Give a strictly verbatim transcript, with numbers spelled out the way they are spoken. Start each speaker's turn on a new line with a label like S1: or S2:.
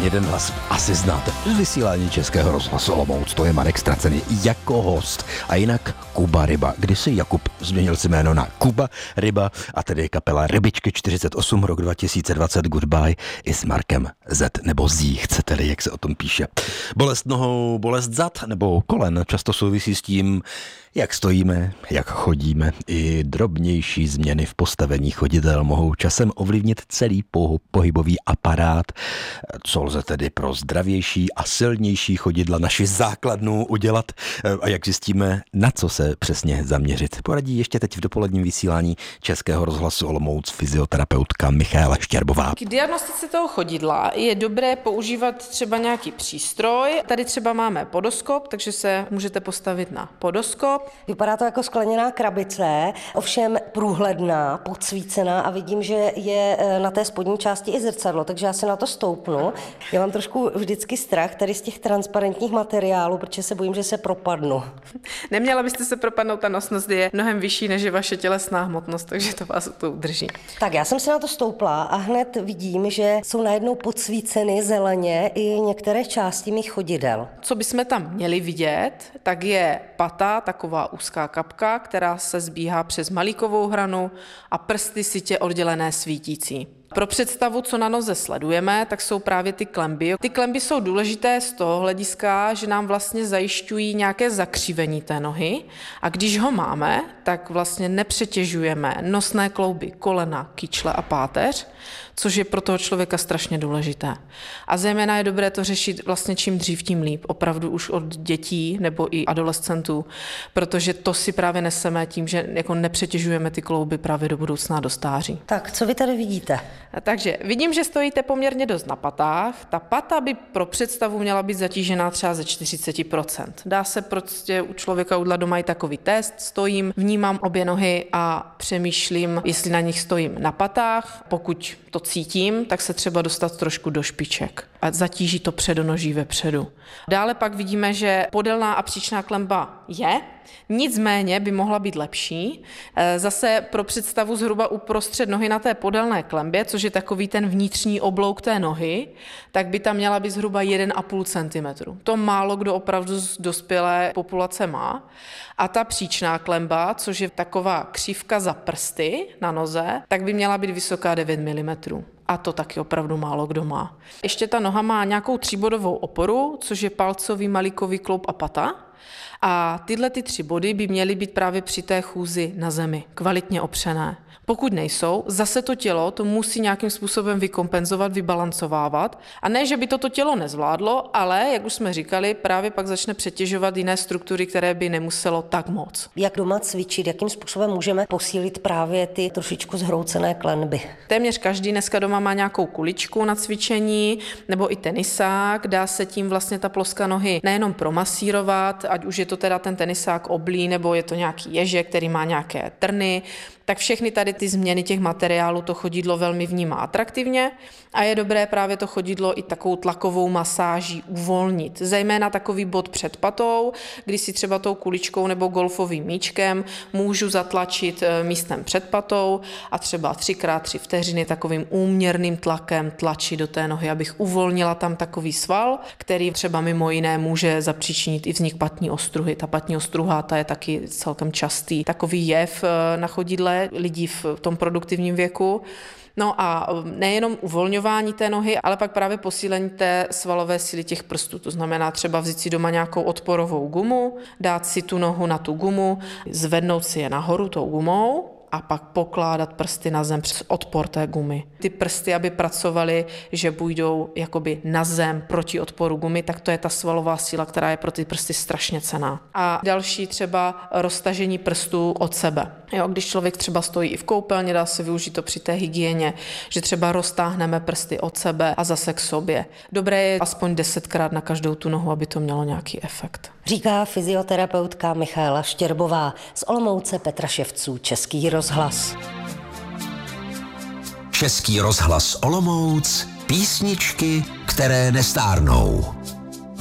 S1: Aspoň jeden hlas asi znáte. Z vysílání Českého rozhlasu Olomouc, to je Marek Ztracený jako host. A jinak Kuba Ryba. Kdysi Jakub změnil si jméno na Kuba Ryba a tedy kapela Rybičky čtyřicet osm, rok dva tisíce dvacet, Goodbye i s Markem Z nebo Zí, chcete-li, jak se o tom píše. Bolest nohou, bolest zad nebo kolen často souvisí s tím, jak stojíme, jak chodíme. I drobnější změny v postavení chodidel mohou časem ovlivnit celý pohybový aparát. Co lze tedy pro zdravější a silnější chodidla naši základnu udělat a jak zjistíme, na co se přesně zaměřit. Poradí ještě teď v dopoledním vysílání Českého rozhlasu Olomouc fyzioterapeutka Michaela Štěrbová.
S2: K diagnostice toho chodidla je dobré používat třeba nějaký přístroj. Tady třeba máme podoskop, takže se můžete postavit na podoskop.
S3: Vypadá to jako skleněná krabice, ovšem průhledná, podsvícená a vidím, že je na té spodní části i zrcadlo, takže já se na to stoupnu. Já mám trošku vždycky strach tady z těch transparentních materiálů, protože se bojím, že se propadnu.
S2: Neměla byste se propadnout, ta nosnost je mnohem vyšší než je vaše tělesná hmotnost, takže to vás to udrží.
S3: Tak já jsem se na to stoupla a hned vidím, že jsou najednou podsvíceny zeleně i některé části mých chodidel.
S2: Co bychom tam měli vidět, tak je pata, taková úzká kapka, která se zbíhá přes malíkovou hranu a prsty sitě oddělené svítící. Pro představu, co na noze sledujeme, tak jsou právě ty klemby. Ty klemby jsou důležité z toho hlediska, že nám vlastně zajišťují nějaké zakřivení té nohy a když ho máme, tak vlastně nepřetěžujeme nosné klouby, kolena, kyčle a páteř, což je pro toho člověka strašně důležité. A zejména je dobré to řešit vlastně čím dřív, tím líp, opravdu už od dětí nebo i adolescentů, protože to si právě neseme tím, že jako nepřetěžujeme ty klouby právě do budoucna do stáří.
S3: Tak, co vy tady vidíte?
S2: Takže vidím, že stojíte poměrně dost na patách. Ta pata by pro představu měla být zatížená třeba ze čtyřicet procent. Dá se prostě u člověka udělat doma i takový test. Stojím, vnímám obě nohy a přemýšlím, jestli na nich stojím na patách. Pokud to cítím, tak se třeba dostat trošku do špiček a zatíží to předonoží vepředu. Dále pak vidíme, že podélná a příčná klemba je, nicméně by mohla být lepší. Zase pro představu zhruba uprostřed nohy na té podélné klembě, což je takový ten vnitřní oblouk té nohy, tak by tam měla být zhruba jeden a půl centimetru. To málo kdo opravdu z dospělé populace má. A ta příčná klemba, což je taková křivka za prsty na noze, tak by měla být vysoká devět milimetrů. A to taky opravdu málo kdo má. Ještě ta noha má nějakou tříbodovou oporu, což je palcový, malíkový kloub a pata. A tyhle ty tři body by měly být právě při té chůzi na zemi, kvalitně opřené. Pokud nejsou, zase to tělo to musí nějakým způsobem vykompenzovat, vybalancovávat. A ne, že by toto tělo nezvládlo, ale, jak už jsme říkali, právě pak začne přetěžovat jiné struktury, které by nemuselo tak moc.
S3: Jak doma cvičit, jakým způsobem můžeme posílit právě ty trošičku zhroucené klenby?
S2: Téměř každý dneska doma má nějakou kuličku na cvičení, nebo i tenisák. Dá se tím vlastně ta ploska nohy nejenom promasírovat, ať už je to teda ten tenisák oblý, nebo je to nějaký ježek, který má nějaké trny, tak všechny tady ty změny těch materiálů to chodidlo velmi vnímá atraktivně a je dobré právě to chodidlo i takovou tlakovou masáží uvolnit. Zejména takový bod před patou, kdy si třeba tou kuličkou nebo golfovým míčkem můžu zatlačit místem před patou a třeba třikrát tři vteřiny takovým úměrným tlakem tlačit do té nohy, abych uvolnila tam takový sval, který třeba mimo jiné může zapříčinit i vznik patní ostruhy. Ta patní ostruha, ta je taky celkem častý takový jev na chodidle lidí v tom produktivním věku. No a nejenom uvolňování té nohy, ale pak právě posílení té svalové síly těch prstů. To znamená třeba vzít si doma nějakou odporovou gumu, dát si tu nohu na tu gumu, zvednout si je nahoru tou gumou a pak pokládat prsty na zem přes odpor té gumy. Ty prsty, aby pracovaly, že půjdou jakoby na zem proti odporu gumy, tak to je ta svalová síla, která je pro ty prsty strašně cenná. A další třeba roztažení prstů od sebe. Jo, když člověk třeba stojí i v koupelně, dá se využít to při té hygieně, že třeba roztáhneme prsty od sebe a zase k sobě. Dobré je aspoň desetkrát na každou tu nohu, aby to mělo nějaký efekt.
S3: Říká fyzioterapeutka Michaela Štěrbová z Olomouce Petra Ševců, Český rozhlas.
S4: Český rozhlas Olomouc, písničky, které nestárnou.